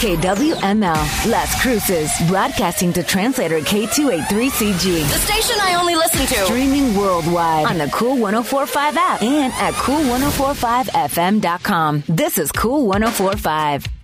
KWML, Las Cruces, broadcasting to translator K283CG. The station I only listen to. Streaming worldwide on the Cool 104.5 app and at cool1045fm.com. This is Cool 104.5.